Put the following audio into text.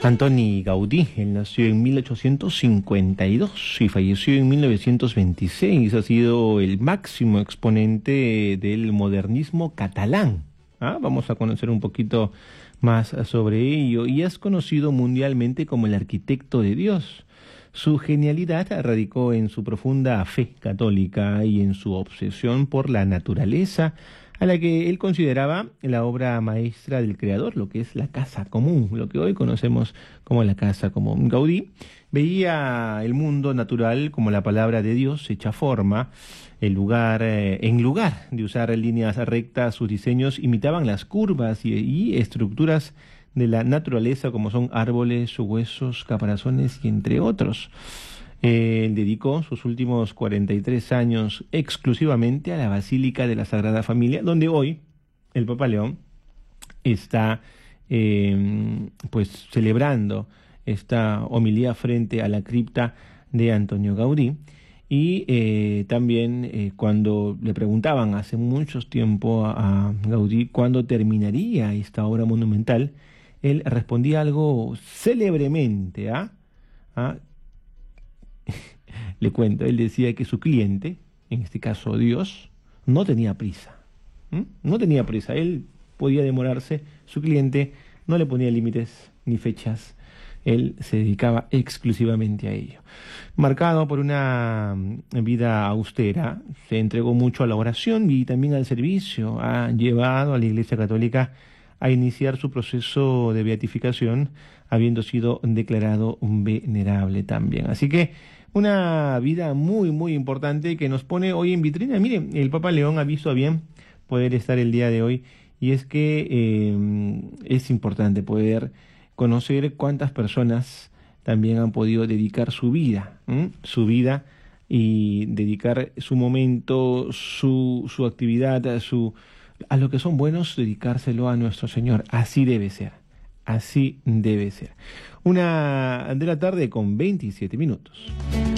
Antoni Gaudí, él nació en 1852 y falleció en 1926. Ha sido el máximo exponente del modernismo catalán. Vamos a conocer un poquito más sobre ello. Y es conocido mundialmente como el arquitecto de Dios. Su genialidad radicó en su profunda fe católica y en su obsesión por la naturaleza, a la que él consideraba la obra maestra del Creador, lo que es la casa común, lo que hoy conocemos como la casa común. Gaudí veía el mundo natural como la palabra de Dios hecha forma. En lugar de usar líneas rectas, sus diseños imitaban las curvas y estructuras de la naturaleza, como son árboles, huesos, caparazones y entre otros. Dedicó sus últimos 43 años exclusivamente a la Basílica de la Sagrada Familia, donde hoy el Papa León está pues celebrando esta homilía frente a la cripta de Antonio Gaudí. Y también cuando le preguntaban hace mucho tiempo a Gaudí cuándo terminaría esta obra monumental, él respondía algo célebremente, Le cuento, él decía que su cliente, en este caso Dios, no tenía prisa. No tenía prisa, él podía demorarse, su cliente no le ponía límites ni fechas, él se dedicaba exclusivamente a ello. Marcado por una vida austera, se entregó mucho a la oración y también al servicio. Ha llevado a la Iglesia Católica a iniciar su proceso de beatificación, habiendo sido declarado venerable también. Así que una vida muy, muy importante que nos pone hoy en vitrina. Miren, el Papa León ha visto a bien poder estar el día de hoy, y es que es importante poder conocer cuántas personas también han podido dedicar su vida y dedicar su momento, su actividad, a lo que son buenos, dedicárselo a nuestro Señor. Así debe ser, así debe ser. 1 de la tarde con 27 minutos.